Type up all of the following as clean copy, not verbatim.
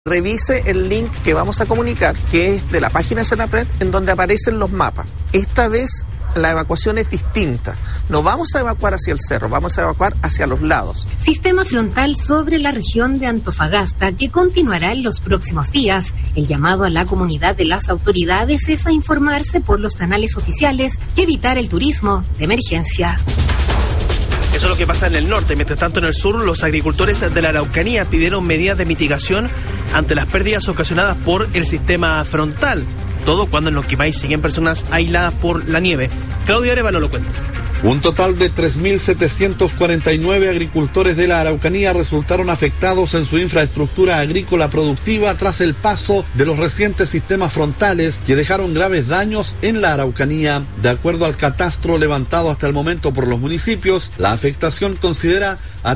Revise el link que vamos a comunicar, que es de la página de Senapred, en donde aparecen los mapas. Esta vez la evacuación es distinta. No vamos a evacuar hacia el cerro, vamos a evacuar hacia los lados. Sistema frontal sobre la región de Antofagasta que continuará en los próximos días. El llamado a la comunidad de las autoridades es a informarse por los canales oficiales y evitar el turismo de emergencia. Eso es lo que pasa en el norte. Mientras tanto, en el sur, los agricultores de la Araucanía pidieron medidas de mitigación ante las pérdidas ocasionadas por el sistema frontal. Todo cuando en Lonquimay siguen personas aisladas por la nieve. Claudio Arevalo lo cuenta. Un total de 3.749 agricultores de la Araucanía resultaron afectados en su infraestructura agrícola productiva tras el paso de los recientes sistemas frontales que dejaron graves daños en la Araucanía. De acuerdo al catastro levantado hasta el momento por los municipios, la afectación considera a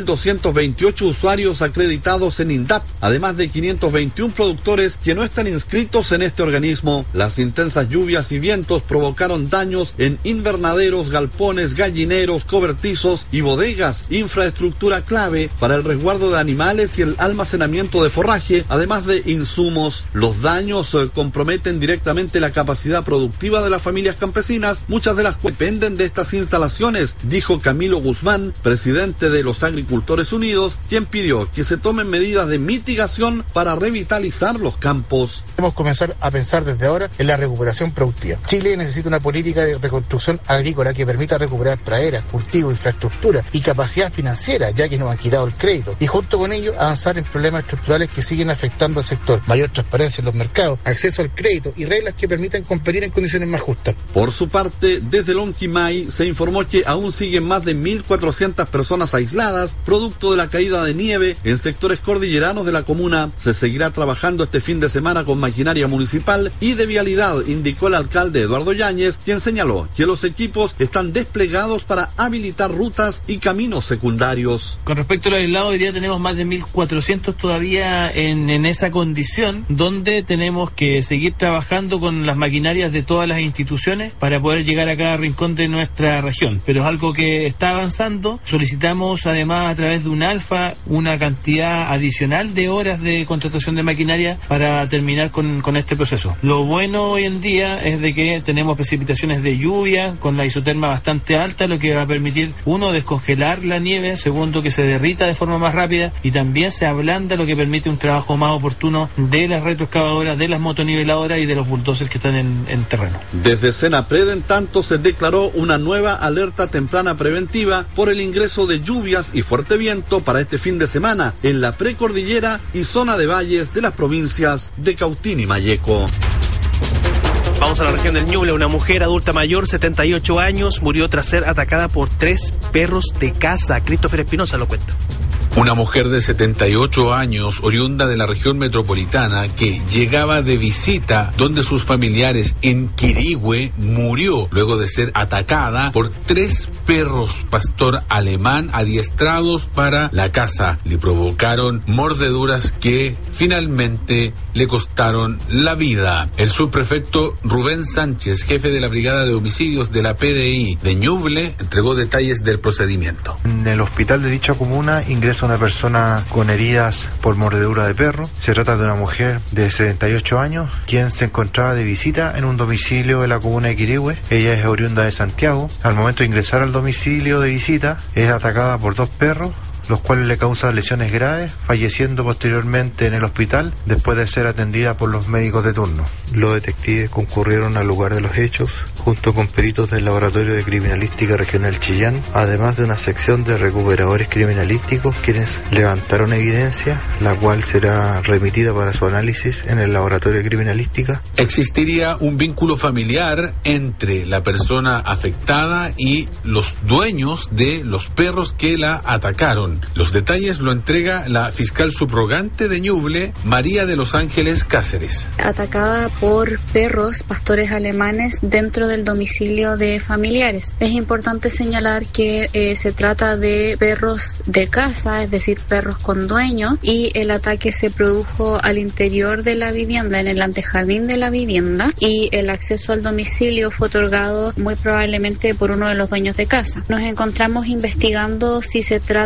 3.228 usuarios acreditados en INDAP, además de 521 productores que no están inscritos en este organismo. Las intensas lluvias y vientos provocaron daños en invernaderos, galpones, gallineros, cobertizos y bodegas, infraestructura clave para el resguardo de animales y el almacenamiento de forraje, además de insumos. Los daños comprometen directamente la capacidad productiva de las familias campesinas, muchas de las cuales dependen de estas instalaciones, dijo Camilo Guzmán, presidente de los Agricultores Unidos, quien pidió que se tomen medidas de mitigación para revitalizar los campos. Debemos comenzar a pensar desde ahora en la recuperación productiva. Chile necesita una política de reconstrucción agrícola que permita recuperar praderas, cultivos, infraestructura y capacidad financiera, ya que nos han quitado el crédito, y junto con ello avanzar en problemas estructurales que siguen afectando al sector. Mayor transparencia en los mercados, acceso al crédito y reglas que permitan competir en condiciones más justas. Por su parte, desde Lonquimay se informó que aún siguen más de 1.400 personas aisladas, producto de la caída de nieve en sectores cordilleranos de la comuna. Se seguirá trabajando este fin de semana con maquinaria municipal y de vialidad, indicó el alcalde Eduardo Yáñez, quien señaló que los equipos están desplegados para habilitar rutas y caminos secundarios. Con respecto a los aislados, hoy día tenemos más de 1.400 todavía en esa condición, donde tenemos que seguir trabajando con las maquinarias de todas las instituciones para poder llegar a cada rincón de nuestra región. Pero es algo que está avanzando. Solicitamos además a través de un alfa una cantidad adicional de horas de contratación de maquinaria para terminar con este proceso. Lo bueno hoy en día es de que tenemos precipitaciones de lluvia con la isoterma bastante alta, lo que va a permitir, uno, descongelar la nieve, segundo, que se derrita de forma más rápida y también se ablanda, lo que permite un trabajo más oportuno de las retroexcavadoras, de las motoniveladoras y de los bulldozers que están en terreno. Desde Senapred, en tanto, se declaró una nueva alerta temprana preventiva por el ingreso de lluvias y fuerte viento para este fin de semana en la precordillera y zona de valles de las provincias de Cautín y Malleco. Vamos a la región del Ñuble. Una mujer adulta mayor, 78 años, murió tras ser atacada por 3 perros de caza. Christopher Espinosa lo cuenta. Una mujer de 78 años, oriunda de la región metropolitana, que llegaba de visita donde sus familiares en Quirihue, murió luego de ser atacada por 3 perros pastor alemán adiestrados para la caza. Le provocaron mordeduras que finalmente le costaron la vida. El subprefecto Rubén Sánchez, jefe de la Brigada de Homicidios de la PDI de Ñuble, entregó detalles del procedimiento. En el hospital de dicha comuna ingresa una persona con heridas por mordedura de perro. Se trata de una mujer de 78 años, quien se encontraba de visita en un domicilio de la comuna de Quirihue. Ella es oriunda de Santiago. Al momento de ingresar al domicilio de visita, es atacada por 2 perros, los cuales le causan lesiones graves, falleciendo posteriormente en el hospital después de ser atendida por los médicos de turno. Los detectives concurrieron al lugar de los hechos, junto con peritos del Laboratorio de Criminalística Regional Chillán, además de una sección de recuperadores criminalísticos, quienes levantaron evidencia, la cual será remitida para su análisis en el Laboratorio de Criminalística. Existiría un vínculo familiar entre la persona afectada y los dueños de los perros que la atacaron. Los detalles lo entrega la fiscal subrogante de Ñuble, María de los Ángeles Cáceres. Atacada por perros pastores alemanes dentro del domicilio de familiares. Es importante señalar que se trata de perros de casa, es decir, perros con dueño, y el ataque se produjo al interior de la vivienda, en el antejardín de la vivienda, y el acceso al domicilio fue otorgado muy probablemente por uno de los dueños de casa. Nos encontramos investigando si se trata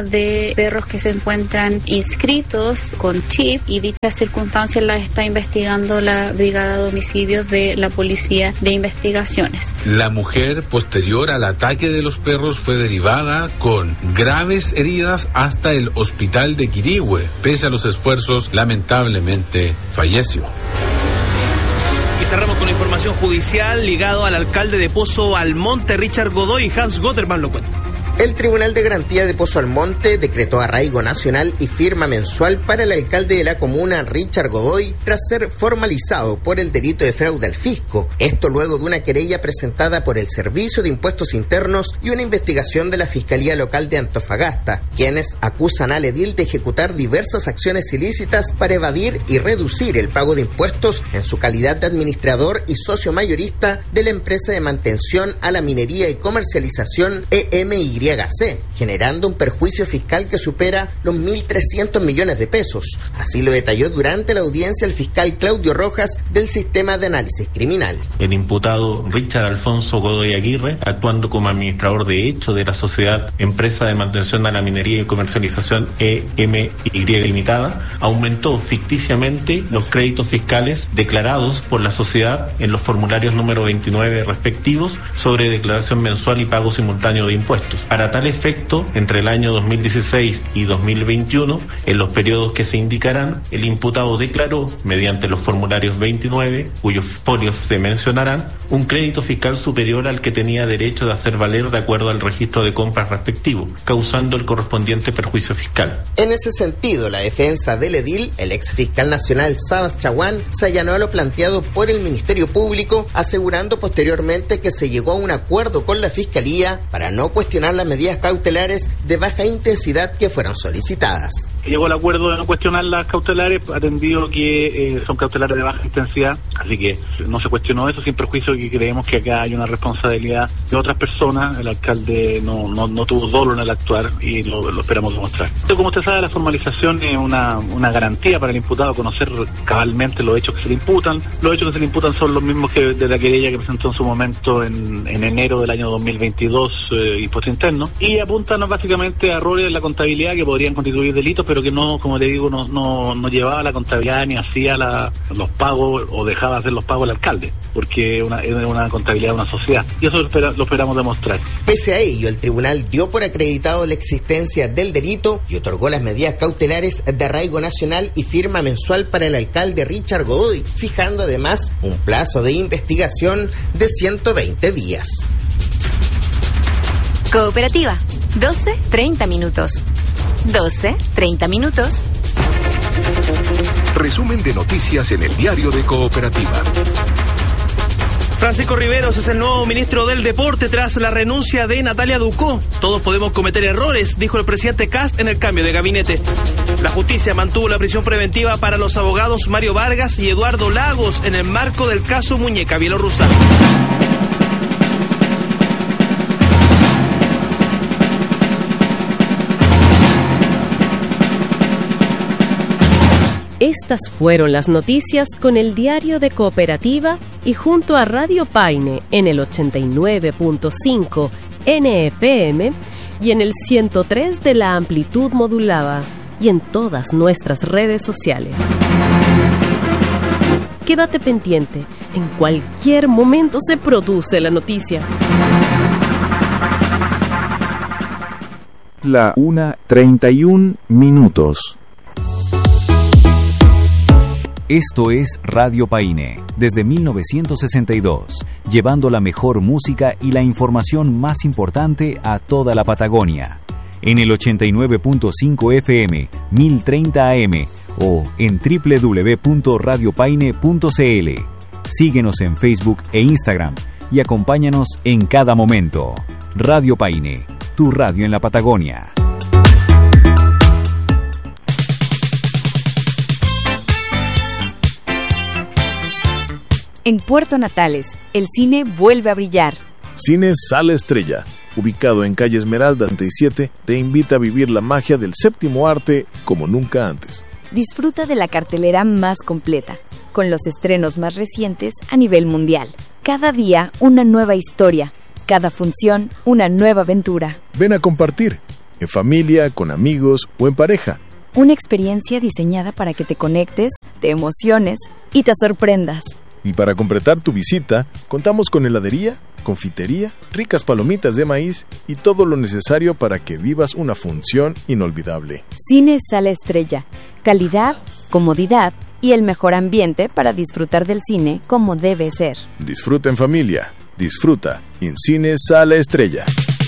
de perros que se encuentran inscritos con chip, y dichas circunstancias las está investigando la Brigada de Homicidios de la Policía de Investigaciones. La mujer, posterior al ataque de los perros, fue derivada con graves heridas hasta el hospital de Quirihue. Pese a los esfuerzos, lamentablemente falleció. Y cerramos con información judicial ligado al alcalde de Pozo Almonte, Richard Godoy. Hans Gotterman lo cuenta. El Tribunal de Garantía de Pozo Almonte decretó arraigo nacional y firma mensual para el alcalde de la comuna, Richard Godoy, tras ser formalizado por el delito de fraude al fisco. Esto luego de una querella presentada por el Servicio de Impuestos Internos y una investigación de la Fiscalía Local de Antofagasta, quienes acusan al edil de ejecutar diversas acciones ilícitas para evadir y reducir el pago de impuestos en su calidad de administrador y socio mayorista de la empresa de mantención a la minería y comercialización EMYC, generando un perjuicio fiscal que supera los 1.300 millones de pesos. Así lo detalló durante la audiencia el fiscal Claudio Rojas del Sistema de Análisis Criminal. El imputado Richard Alfonso Godoy Aguirre, actuando como administrador de hecho de la sociedad Empresa de Mantención a la Minería y Comercialización EMY Limitada, aumentó ficticiamente los créditos fiscales declarados por la sociedad en los formularios número 29 respectivos sobre declaración mensual y pago simultáneo de impuestos. Para tal efecto, entre el año 2016 y 2021, en los periodos que se indicarán, el imputado declaró, mediante los formularios 29, cuyos folios se mencionarán, un crédito fiscal superior al que tenía derecho de hacer valer de acuerdo al registro de compras respectivo, causando el correspondiente perjuicio fiscal. En ese sentido, la defensa del edil, el ex fiscal nacional Sabas Chaguán, se allanó a lo planteado por el Ministerio Público, asegurando posteriormente que se llegó a un acuerdo con la Fiscalía para no cuestionar las medidas cautelares de baja intensidad que fueron solicitadas. Llegó al acuerdo de no cuestionar las cautelares, atendido que son cautelares de baja intensidad, así que no se cuestionó eso, sin perjuicio que creemos que acá hay una responsabilidad de otras personas. El alcalde no tuvo dolo en el actuar y lo esperamos demostrar. Como usted sabe, la formalización es una garantía para el imputado conocer cabalmente los hechos que se le imputan. Los hechos que se le imputan son los mismos que de la querella que presentó en su momento en enero del año 2022, Impuesto Interno, y apuntan básicamente a errores en la contabilidad que podrían constituir delitos, pero que no, como le digo, no llevaba la contabilidad ni hacía los pagos o dejaba de hacer los pagos al alcalde, porque es una contabilidad de una sociedad, y eso lo esperamos demostrar. Pese a ello, el tribunal dio por acreditado la existencia del delito y otorgó las medidas cautelares de arraigo nacional y firma mensual para el alcalde Richard Godoy, fijando además un plazo de investigación de 120 días. Cooperativa, 12:30 minutos. 12:30 minutos. Resumen de noticias en el diario de Cooperativa. Francisco Riveros es el nuevo ministro del Deporte tras la renuncia de Natalia Ducó. Todos podemos cometer errores, dijo el presidente Kast en el cambio de gabinete. La justicia mantuvo la prisión preventiva para los abogados Mario Vargas y Eduardo Lagos en el marco del caso Muñeca Bielorrusa. Estas fueron las noticias con el diario de Cooperativa y junto a Radio Paine en el 89.5 NFM y en el 103 de la amplitud modulada y en todas nuestras redes sociales. Quédate pendiente, en cualquier momento se produce la noticia. La 1:31 minutos. Esto es Radio Paine, desde 1962, llevando la mejor música y la información más importante a toda la Patagonia. En el 89.5 FM, 1030 AM o en www.radiopaine.cl. Síguenos en Facebook e Instagram y acompáñanos en cada momento. Radio Paine, tu radio en la Patagonia. En Puerto Natales, el cine vuelve a brillar. Cine Sala Estrella, ubicado en calle Esmeralda 37, te invita a vivir la magia del séptimo arte como nunca antes. Disfruta de la cartelera más completa, con los estrenos más recientes a nivel mundial. Cada día una nueva historia, cada función una nueva aventura. Ven a compartir. en familia, con amigos o en pareja. Una experiencia diseñada para que te conectes, te emociones y te sorprendas. Y para completar tu visita, contamos con heladería, confitería, ricas palomitas de maíz y todo lo necesario para que vivas una función inolvidable. Cine Sala Estrella. Calidad, comodidad y el mejor ambiente para disfrutar del cine como debe ser. Disfruta en familia. Disfruta en Cine Sala Estrella.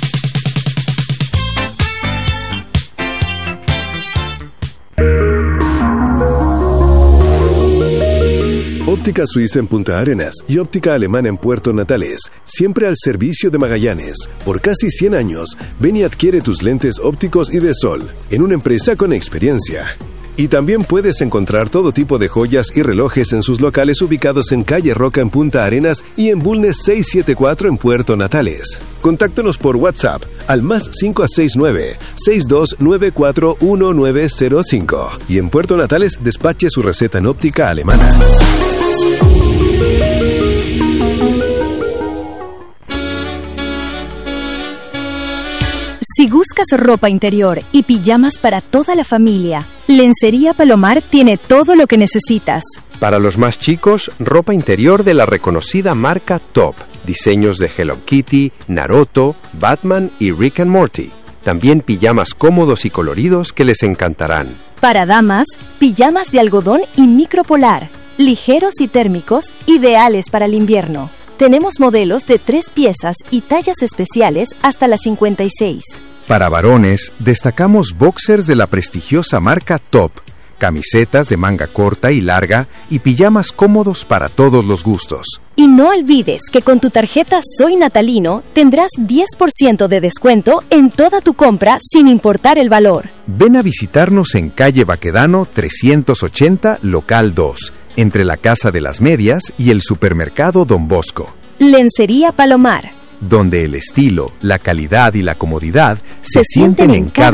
Óptica Suiza en Punta Arenas y Óptica Alemana en Puerto Natales, siempre al servicio de Magallanes. Por casi 100 años, ven y adquiere tus lentes ópticos y de sol, en una empresa con experiencia. Y también puedes encontrar todo tipo de joyas y relojes en sus locales ubicados en Calle Roca en Punta Arenas y en Bulnes 674 en Puerto Natales. Contáctanos por WhatsApp al +569 62941905 y en Puerto Natales despache su receta en óptica alemana. Si buscas ropa interior y pijamas para toda la familia, Lencería Palomar tiene todo lo que necesitas. Para los más chicos, ropa interior de la reconocida marca Top. Diseños de Hello Kitty, Naruto, Batman y Rick and Morty. También pijamas cómodos y coloridos que les encantarán. Para damas, pijamas de algodón y micropolar, ligeros y térmicos, ideales para el invierno. Tenemos modelos de 3 piezas y tallas especiales hasta las 56. Para varones, destacamos boxers de la prestigiosa marca Top, camisetas de manga corta y larga y pijamas cómodos para todos los gustos. Y no olvides que con tu tarjeta Soy Natalino tendrás 10% de descuento en toda tu compra sin importar el valor. Ven a visitarnos en calle Baquedano 380, local 2, entre la Casa de las Medias y el supermercado Don Bosco. Lencería Palomar, donde el estilo, la calidad y la comodidad se sienten en cada